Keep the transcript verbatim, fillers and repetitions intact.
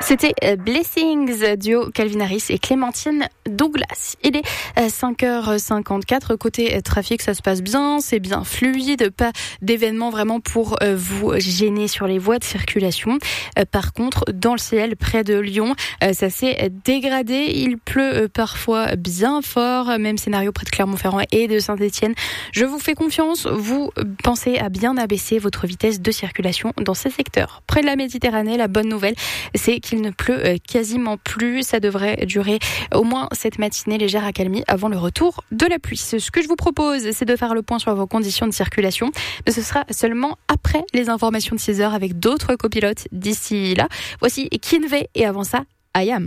C'était Blessings, duo Calvin Harris et Clémentine Douglas. Il est cinq heures cinquante-quatre. Côté trafic, ça se passe bien, c'est bien fluide, pas d'événements vraiment pour vous gêner sur les voies de circulation. Par contre, dans le ciel, près de Lyon, ça s'est dégradé. Il pleut parfois bien fort, même scénario près de Clermont-Ferrand et de Saint-Étienne. Je vous fais confiance, vous pensez à bien abaisser votre vitesse de circulation dans ces secteurs. Près de la Méditerranée, la bonne nouvelle, c'est qu'il ne pleut quasiment plus. Ça devrait durer au moins cette matinée, légère accalmie avant le retour de la pluie. Ce que je vous propose, c'est de faire le point sur vos conditions de circulation. Mais ce sera seulement après les informations de six heures avec d'autres copilotes d'ici là. Voici Kinvey et avant ça, I Am.